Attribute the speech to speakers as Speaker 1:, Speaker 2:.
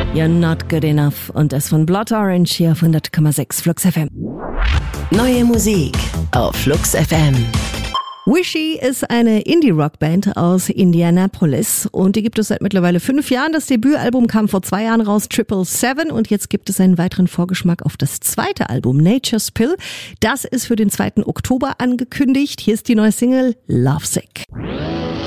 Speaker 1: You're not good enough. Und das von Blood Orange hier auf 100,6 Flux FM.
Speaker 2: Neue Musik auf Flux FM.
Speaker 1: Wishy ist eine Indie-Rock-Band aus Indianapolis und die gibt es seit mittlerweile 5 Jahren. Das Debütalbum kam vor 2 Jahren raus, 777, und jetzt gibt es einen weiteren Vorgeschmack auf das zweite Album, Nature's Pill. Das ist für den 2. Oktober angekündigt. Hier ist die neue Single Lovesick.